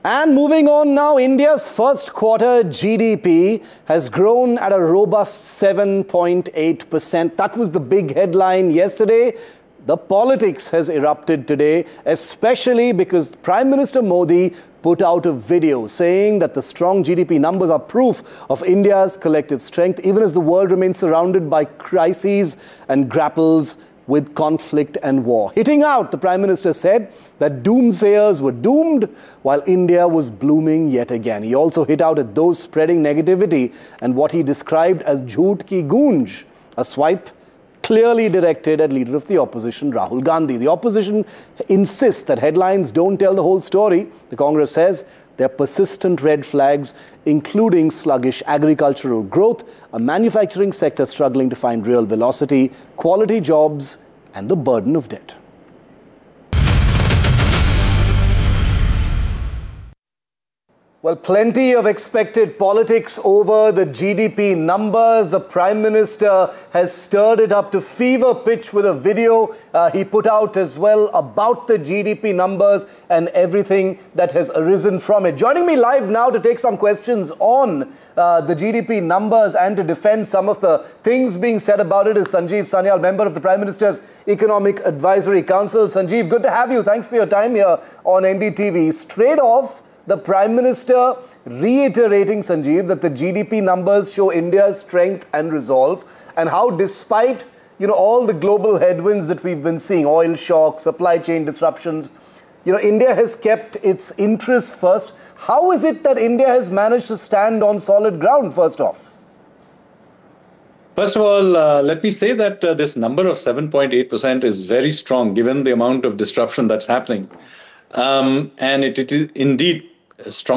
And moving on now, India's first quarter GDP has grown at a robust 7.8%. That was the big headline yesterday. The politics has erupted today, especially because Prime Minister Modi put out a video saying that the strong GDP numbers are proof of India's collective strength, even as the world remains surrounded by crises and grapples with conflict and war. Hitting out, the Prime Minister said that doomsayers were doomed while India was blooming yet again. He also hit out at those spreading negativity and what he described as jhoot ki goonj, a swipe clearly directed at leader of the opposition, Rahul Gandhi. The opposition insists that headlines don't tell the whole story. The Congress says there are persistent red flags, including sluggish agricultural growth, a manufacturing sector struggling to find real velocity, quality jobs, and the burden of debt. Well, plenty of expected politics over the GDP numbers. The Prime Minister has stirred it up to fever pitch with a video he put out as well about the GDP numbers and everything that has arisen from it. Joining me live now to take some questions on the GDP numbers and to defend some of the things being said about it is Sanjeev Sanyal, member of the Prime Minister's Economic Advisory Council. Sanjeev, good to have you. Thanks for your time here on NDTV. Straight off, the Prime Minister reiterating, Sanjeev, that the GDP numbers show India's strength and resolve, and how despite, all the global headwinds that we've been seeing, oil shock, supply chain disruptions, India has kept its interests first. How is it that India has managed to stand on solid ground, first off? First of all, let me say that this number of 7.8% is very strong given the amount of disruption that's happening. And it is indeed strong.